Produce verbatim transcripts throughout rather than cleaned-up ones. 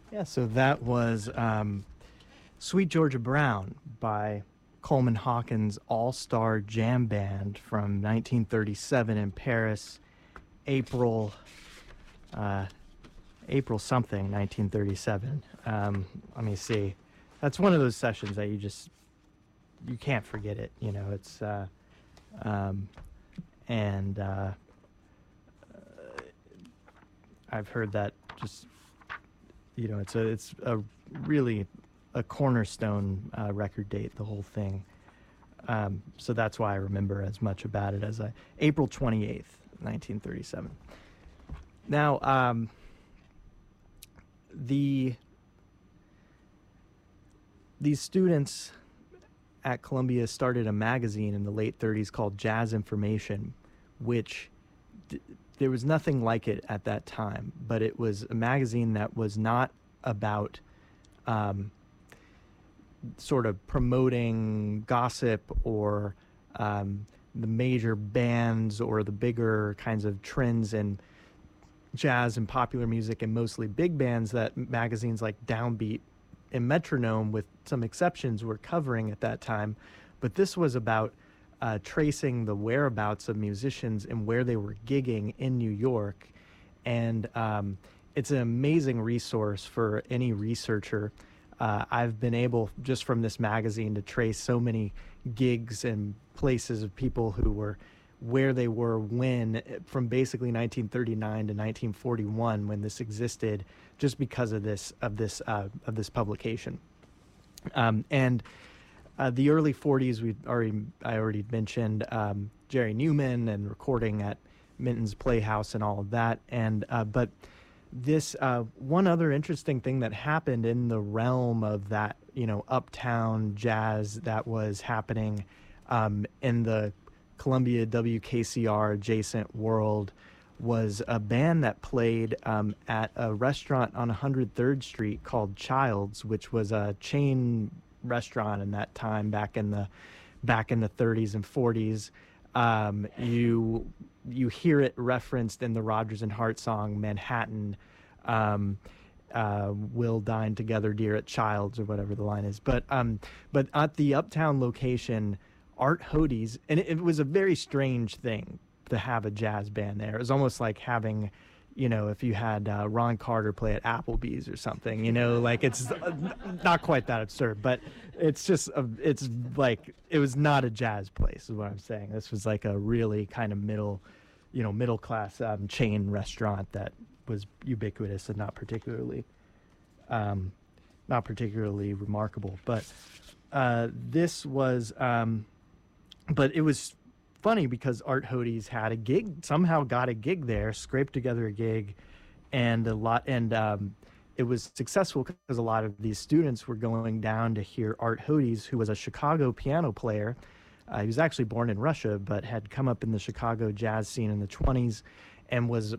Yeah, so that was um, Sweet Georgia Brown by Coleman Hawkins All Star Jam Band from nineteen thirty-seven in Paris, April, uh, April something, nineteen thirty-seven. Um, let me see. That's one of those sessions that you just you can't forget it. You know, it's uh, um, and uh, I've heard that just you know it's a it's a really a cornerstone uh, record date, the whole thing. Um, so that's why I remember as much about it as I April twenty-eighth, nineteen thirty-seven. Now, um, the these students at Columbia started a magazine in the late thirties called Jazz Information, which d- there was nothing like it at that time, but it was a magazine that was not about um, sort of promoting gossip or um, the major bands or the bigger kinds of trends in jazz and popular music, and mostly big bands that magazines like Downbeat and Metronome, with some exceptions, were covering at that time. But this was about uh, tracing the whereabouts of musicians and where they were gigging in New York. And um, it's an amazing resource for any researcher. Uh, I've been able, just from this magazine, to trace so many gigs and places of people who were where they were when, from basically nineteen thirty-nine to nineteen forty-one, when this existed, just because of this of this uh, of this publication. Um, and uh, the early forties, we already I already mentioned um, Jerry Newman and recording at Minton's Playhouse and all of that. And uh, but this uh, one other interesting thing that happened in the realm of that, you know, uptown jazz that was happening um, in the Columbia W K C R adjacent world was a band that played um, at a restaurant on one hundred third Street called Childs, which was a chain restaurant in that time, back in the back in the thirties and forties. Um, you you hear it referenced in the Rodgers and Hart song Manhattan. Um, uh, we'll dine together, dear, at Childs, or whatever the line is. But um, but at the uptown location, Art Hodes, and it, it was a very strange thing to have a jazz band there. It was almost like having, you know, if you had uh, Ron Carter play at Applebee's or something, you know, like it's uh, not quite that absurd, but it's just, a, it's like, it was not a jazz place is what I'm saying. This was like a really kind of middle, you know, middle class um, chain restaurant that was ubiquitous and not particularly, um, not particularly remarkable. But uh, this was, um, but it was funny because Art Hodes had a gig, somehow got a gig there, scraped together a gig, and a lot, and um, it was successful because a lot of these students were going down to hear Art Hodes, who was a Chicago piano player. Uh, he was actually born in Russia, but had come up in the Chicago jazz scene in the twenties, and was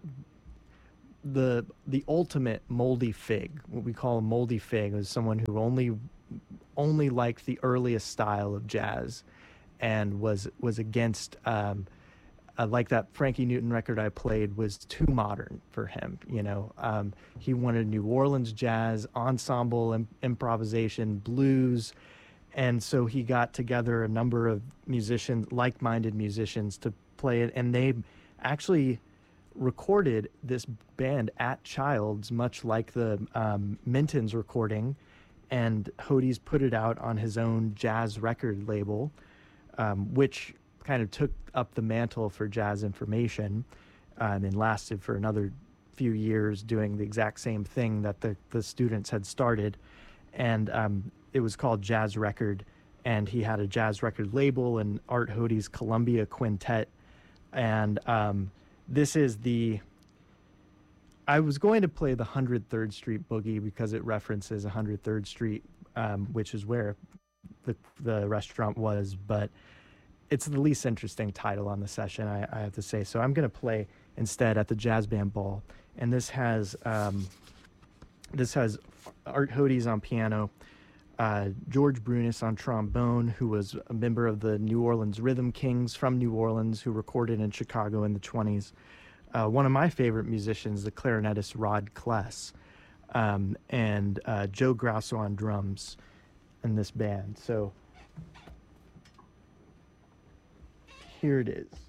the the ultimate moldy fig. What we call a moldy fig was someone who only only liked the earliest style of jazz, and was was against um, uh, like that Frankie Newton record I played was too modern for him. You know, um, he wanted New Orleans jazz, ensemble, im- improvisation, blues, and so he got together a number of musicians, like-minded musicians, to play it, and they actually recorded this band at Childs, much like the um, Minton's recording, and Hodes put it out on his own jazz record label. Um, which kind of took up the mantle for Jazz Information, um, and lasted for another few years doing the exact same thing that the, the students had started. And um, it was called Jazz Record, and he had a jazz record label and Art Hodes Columbia Quintet. And um, this is the... I was going to play the one hundred third Street Boogie because it references one hundred third Street, um, which is where the the restaurant was, but it's the least interesting title on the session, I, I have to say. So I'm going to play instead At the Jazz Band Ball, and this has um, this has Art Hodes on piano, uh, George Brunis on trombone, who was a member of the New Orleans Rhythm Kings from New Orleans, who recorded in Chicago in the twenties. Uh, one of my favorite musicians, the clarinetist Rod Kless. um, and uh, Joe Grasso on drums in this band. So here it is.